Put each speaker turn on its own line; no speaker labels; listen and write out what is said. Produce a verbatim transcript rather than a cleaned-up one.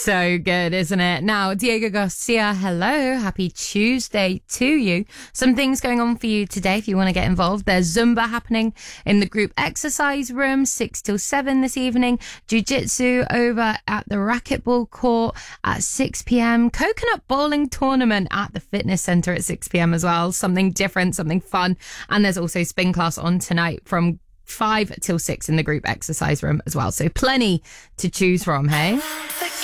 So good, isn't it? Now, Diego Garcia, hello. Happy Tuesday to you. Some things going on for you today if you want to get involved. There's Zumba happening in the group exercise room, six till seven this evening. Jiu-Jitsu over at the racquetball court at six p.m. Coconut bowling tournament at the fitness centre at six p.m. as well. Something different, something fun. And there's also spin class on tonight from five till six in the group exercise room as well. So plenty to choose from, hey?